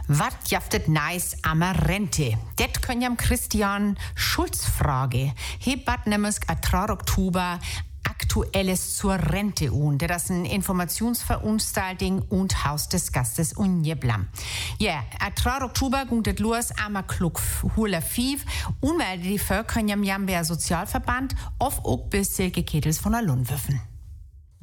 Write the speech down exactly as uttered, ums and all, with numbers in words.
Was jaftet nice am Rente? Det können jam Christian Schulz frage. Hebat nämlich a drei Oktober Aktuelles zur Rente un. Das ist ein Informationsveranstaltung und Haus des Gastes unjeblam. Ja, a drei Oktober gundet los am Klug Hula Fiv. Unmelde die Völker können jam jam Sozialverband auf auch bis Silke Ketels von der Lundwürfen.